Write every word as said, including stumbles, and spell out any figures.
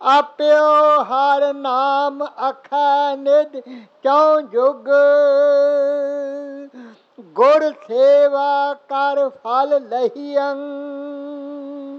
ਆਪਿਓ ਹਰ ਨਾਮ ਅਖੈ ਨਿਧ ਕਿਉ ਜੁਗ। ਗੁਰ ਸੇਵਾ ਕਰ ਫਲ ਲਹੀਅੰ